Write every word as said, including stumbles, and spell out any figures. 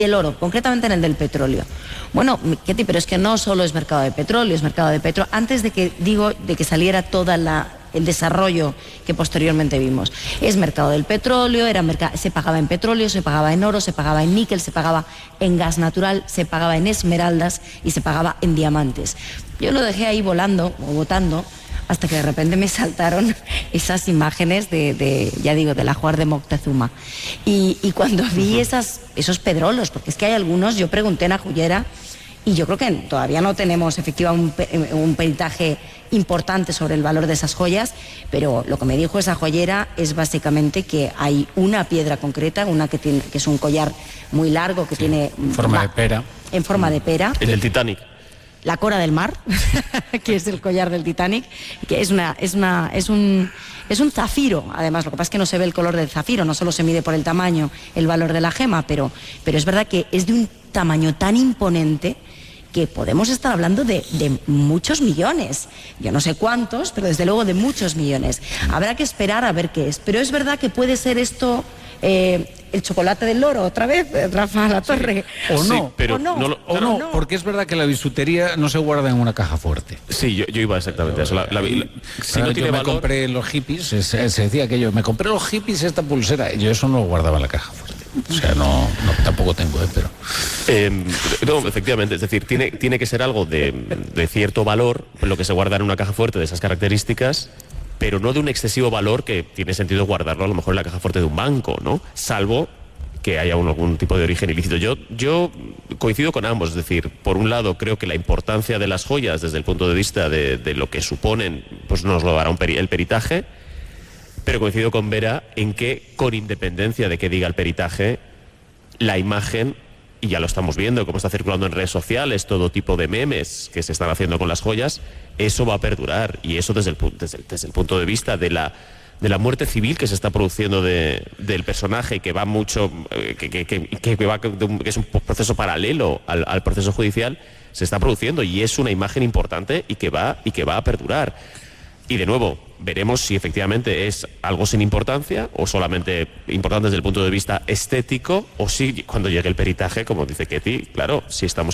el oro, concretamente en el del petróleo. Bueno, Ketty, pero es que no solo es mercado de petróleo, es mercado de petróleo. Antes de que digo de que saliera toda la el desarrollo que posteriormente vimos. Es mercado del petróleo, era mercado, se pagaba en petróleo, se pagaba en oro, se pagaba en níquel, se pagaba en gas natural, se pagaba en esmeraldas y se pagaba en diamantes. Yo lo dejé ahí volando o botando hasta que de repente me saltaron esas imágenes de, de ya digo, de la Juar de Moctezuma. Y, y cuando vi esas, esos pedrolos, porque es que hay algunos, yo pregunté en la joyera, y yo creo que todavía no tenemos efectivamente un, un peritaje importante sobre el valor de esas joyas, pero lo que me dijo esa joyera es básicamente que hay una piedra concreta, una que, tiene, que es un collar muy largo, que sí, tiene... En forma la, de pera. En forma de pera. El del Titanic. La Cora del Mar, que es el collar del Titanic, que es una, es una, es un, es un zafiro. Además, lo que pasa es que no se ve el color del zafiro, no solo se mide por el tamaño, el valor de la gema, pero, pero es verdad que es de un tamaño tan imponente que podemos estar hablando de, de muchos millones. Yo no sé cuántos, pero desde luego de muchos millones. Habrá que esperar a ver qué es. Pero es verdad que puede ser esto eh, el chocolate del oro, otra vez, Rafa La Torre. Sí, o no, sí, pero o no, no, lo, o claro, no, no, porque es verdad que la bisutería no se guarda en una caja fuerte. Sí, yo, yo iba exactamente a eso. La, la, la, si Claro, no tiene yo me valor, compré los hippies, se, se decía que yo me compré los hippies esta pulsera, y yo eso no lo guardaba en la caja fuerte. O sea, no, no tampoco tengo, ¿eh? pero... Eh, no, efectivamente, es decir, tiene, tiene que ser algo de, de cierto valor, lo que se guarda en una caja fuerte de esas características, pero no de un excesivo valor que tiene sentido guardarlo a lo mejor en la caja fuerte de un banco, ¿no? Salvo que haya un, algún tipo de origen ilícito. Yo, yo coincido con ambos, es decir, por un lado creo que la importancia de las joyas desde el punto de vista de, de lo que suponen, pues nos lo dará un peri, el peritaje, pero coincido con Vera en que, con independencia de que diga el peritaje, la imagen, y ya lo estamos viendo, como está circulando en redes sociales, todo tipo de memes que se están haciendo con las joyas, eso va a perdurar, y eso desde el, desde el, desde el punto de vista de la, de la muerte civil que se está produciendo de, del personaje, que va mucho, que, que, que, que, va, que es un proceso paralelo al, al proceso judicial, se está produciendo, y es una imagen importante y que va, y que va a perdurar. Y de nuevo, veremos si efectivamente es algo sin importancia o solamente importante desde el punto de vista estético, o si cuando llegue el peritaje, como dice Ketty, claro, si estamos